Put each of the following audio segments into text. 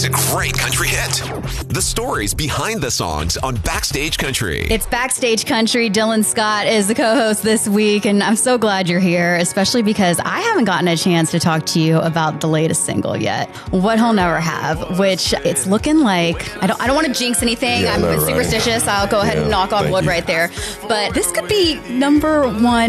makes a great country hit. The stories behind the songs on Backstage Country. It's Backstage Country. Dylan Scott is the co-host this week, and I'm so glad you're here, especially because I haven't gotten a chance to talk to you about the latest single yet, What He'll Never Have, which it's looking like, I don't want to jinx anything. I'm superstitious. I'll go ahead and knock on wood right there. But this could be number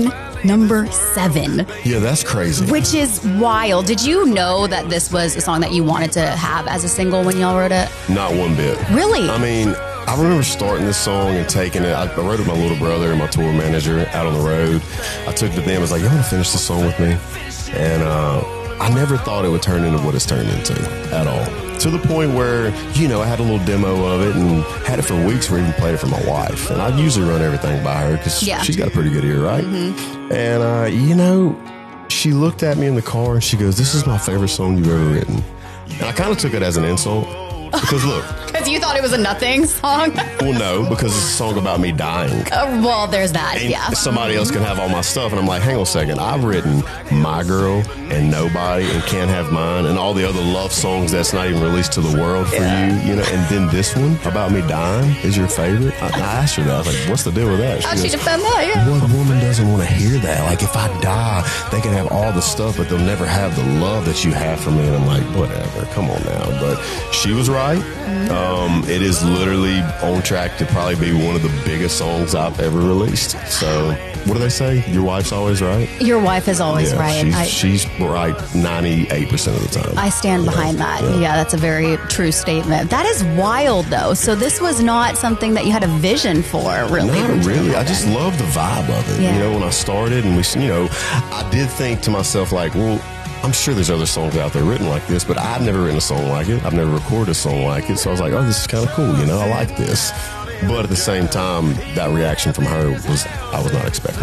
7. Yeah, that's crazy. Which is wild. Did you know that this was a song that you wanted to have as a single when y'all wrote it? Not one bit. Really? I mean, I remember starting this song and taking it. I wrote it with my little brother and my tour manager out on the road. I took it to them. I was like, you want to finish this song with me? And I never thought it would turn into what it's turned into at all. To the point where, I had a little demo of it and had it for weeks where I even played it for my wife. And I usually run everything by her because she's got a pretty good ear, right? Mm-hmm. And, she looked at me in the car and she goes, this is my favorite song you've ever written. And I kind of took it as an insult. Because look. Because you thought it was a nothing song? Well, no, because it's a song about me dying. Well, there's that, and somebody else can have all my stuff. And I'm like, hang on a second. I've written My Girl and Nobody and Can't Have Mine and all the other love songs that's not even released to the world for you, and then this one about me dying is your favorite? I asked her that. I was like, what's the deal with that? She defend that, yeah. What woman doesn't want to hear that? Like, if I die, they can have all the stuff, but they'll never have the love that you have for me. And I'm like, whatever, come on now. But she was right. It is literally on track to probably be one of the biggest songs I've ever released. So, what do they say? Your wife's always right? Your wife is always right. She's right 98% of the time. I stand behind that. Yeah, that's a very true statement. That is wild, though. So this was not something that you had a vision for, really? Not really. I just love the vibe of it. Yeah. When I started and I did think to myself, like, well, I'm sure there's other songs out there written like this, but I've never written a song like it. I've never recorded a song like it. So I was like, oh, this is kind of cool. I like this. But at the same time, that reaction from her I was not expecting.